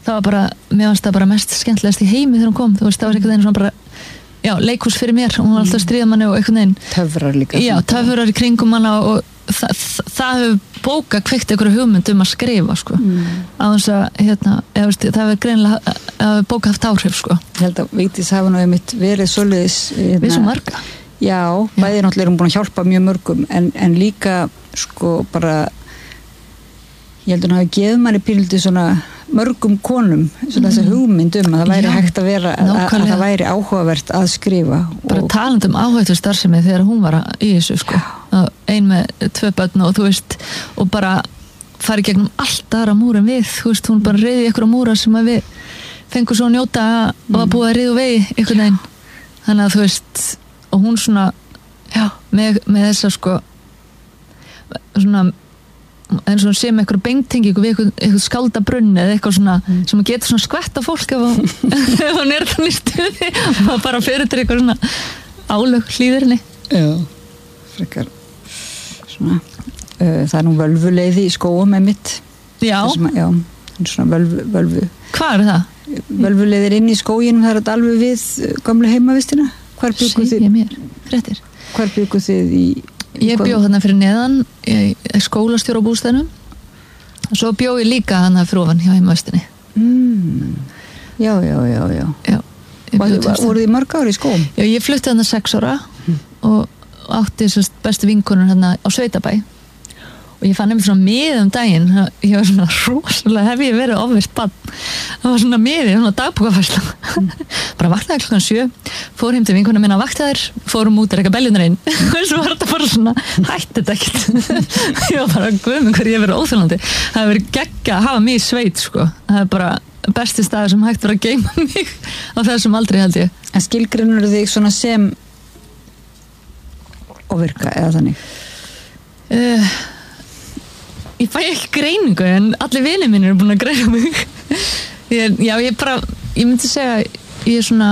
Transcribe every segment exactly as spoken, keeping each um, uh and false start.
það var bara, mér fannst það bara mest skemmtilegast í heimi þegar hún kom, þú veist, það var einhvern veginn svona bara já, leikhús fyrir mér, hún var alltaf að stríða manni og einhvern veginn töfrar líka já, töfrar í kringum hana og það, það, það hefur bóka kveikt einhverju hugmynd um að skrifa sko, mm. á þess að hérna, ég veist, það hefur greinilega að bóka haft áhrif sko. Ég held að Vigdís hafa nú einmitt verið svoleiðis hérna, við svo marga já, bæði náttúrulega erum búin að hjálpa mjög mörgum en, en líka sko bara ég held að hún hafi gefið manni píldi svona mörgum konum svona mm. þessi hugmynd um að það væri já, hægt að vera að, að það væri áhugavert að skrifa bara og... talandi um áhættu starfsemi þegar hún var í þessu sko ein með tvö börn og þú veist og bara fari gegnum allt aðra múra en við, þú veist, hún bara reyði ykkur á múra sem að við fengum svo að njóta og að búa að reyðu vegi ykkur neginn þannig að þú veist og hún svona já, með, með þessa sko svona en svona sem eitthvað beintingi við eitthvað, eitthvað skáldabrunn eða eitthvað svona mm. sem getur svona skvett á fólk ef hann er þannig stuði og bara fyrir til eitthvað svona álög hlýðurinni já, frekar svona uh, það er nú völvuleiði í skóum með mitt já, sem, já svona völvu, völvu hvað er það? Völvuleiðir inn í skóginum það er þetta alveg við gamla heimavistina hvar byggu þið mér, fréttir hvar byggu þið í ég bjó þarna fyrir neðan ég skólastjóra á bústæðnum og svo bjó ég líka þarna fyrir ofan hjá heimavistinni mm. já, já, já, já. já voruð þið mörg ári í skóm? Já, ég flutti þarna sex ára mm. og átti sérst bestu vinkonur hérna á Sveitabæ og ég fann einmitt svona miði um daginn ég var svona rosalega hef ég verið ofvirt barn það var svona miði, svona dagbókafærsla mm. bara vaknaði klukkan sjö fór heim til vinkonum minna að vakta þér fórum út að reka bellunar inn og svo var þetta bara svona hætti þetta ekkert ég var bara guðminn hver ég hef verið óþjólandi það hefur verið geggja að hafa mig í sveit sko. það er bara besti staður sem hægt verið að geyma mig á þessum aldrei held ég En skilgreinur þig svona sem ofvirka eða þannig? Uh, ég fæ ekki greiningu en allir vinir mínir eru búin að greina mig ég, já ég bara ég myndi segja ég er svona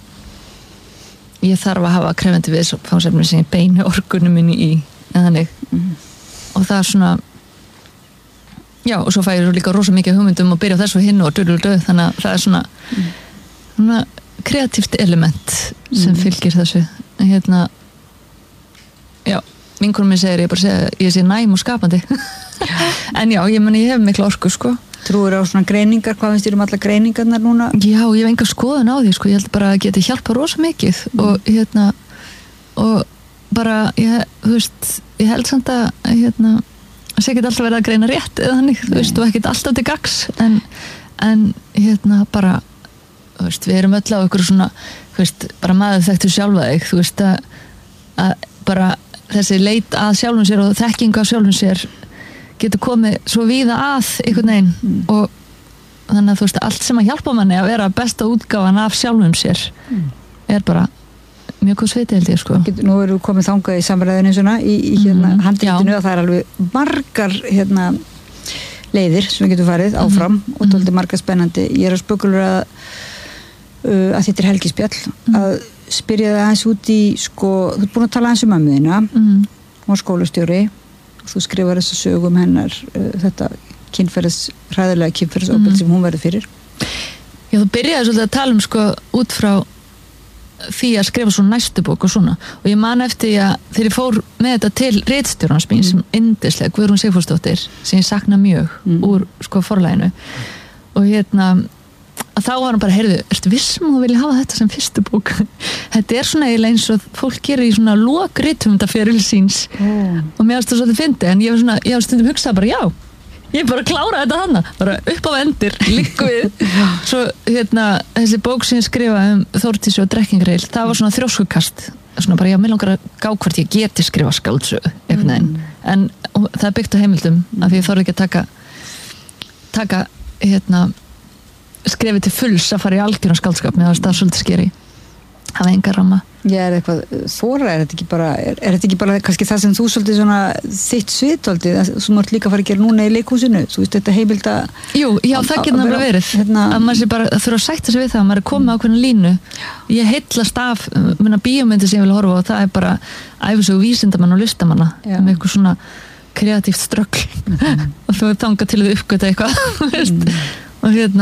ég þarf að hafa krefandi viðfangsefni sem ég beini orkunum minni í en þannig mm. og það er svona já og svo fæ ég líka rosa mikið hugmyndum og byrja á þessu hinn og dödudöð þannig að það er svona mm. svona kreatíft element sem mm. fylgir þessu hérna já vinkonum minn segir ég bara segja ég sé næm og skapandi en já, ég meni ég hef mikla orku sko Trúir á svona greiningar, hvað finnst þér um alla greiningarnar núna? Já, ég hef enga skoðun á því sko, ég held bara að geti hjálpa rosa mikið mm. og hérna og bara, ég, þú veist ég held samt að hérna að sé ekki alltaf verið að greina rétt eða þannig, þú veist, og ekkert alltaf til gags en, en hérna bara þú veist, við erum öll á ykkur svona þú veist, bara maður þekktu sjálfa þig þú veist, að, að bara þessi leit að sjálfum sér og þekking af sjálfum sér getur komið svo víða að einhvern veginn mm. og þannig að þú veist allt sem að hjálpa manni að vera besta útgáfan af sjálfum sér mm. er bara mjög góð sveiti held ég sko. Nú erum við komið þangað í samræðinu svona í, í hérna mm. handritinu og það er alveg margar hérna leiðir sem við getum farið áfram mm. og tóldi margar spennandi. Ég er að spökulur að uh, að þetta er helgispjall mm. að spyrja það aðeins út í sko, þú ert búin að tala aðeins um mömmu þína mm. hún var skólastjóri þú skrifar þessa sögum hennar uh, þetta kynferðis, hræðilega kynferðisofbeldi mm. sem hún verður fyrir. Já, þú byrjaði svolítið að tala um sko út frá því að skrifa svo næstu bók og svona og ég man eftir að þegar ég fór með þetta til ritstjórans mín mm. sem yndislega Guðrún Sigfúsdóttir sem ég sakna mjög mm. úr sko forlaginu og hérna að þá var hann bara, heyrðu, ertu vissum að þú vilja hafa þetta sem fyrstu bók? Þetta er svona eiginlega eins og fólk gerir í svona lok rithöfundaferil síns mm. og mér varst það svolítið fyndi en ég var svona, ég var stundum hugsað bara já ég bara klára þetta hana, bara upp á endir líku við, svo hérna þessi bók sem ég skrifaði um Þórdísi og Drekkingreil, það var svona þrjóskukast svona bara, já, mér langar að gá hvort ég geti skrifa skáldsögu, einhvern veginn mm. en það er byggt á heimildum, mm. af því ég þorði ekki að taka taka, hérna skrifið til fulls að fara í algjörn skáldskap með að það svolítið skeri hafa enga ramma. Já, er eitthvað þóra, er þetta ekki bara er, er þetta ekki bara kannski það sem þú svolítið svona þitt svitoltið, sem þú ert líka að fara að gera núna í leikhúsinu, þú veist þetta heimilda Jú, já, það getur náttúrulega verið hérna, að maður sé bara að þurfa að sætta sig við það að maður er komið á ákveðna línu. Ég heillast af minna bíómyndi sem ég vil horfa og það er bara æfisögu vísindamann og listamanna með eitthvað svona kreatíft ströggl mm. og þú þangað til þau uppgöta eitthvað mm. og hérna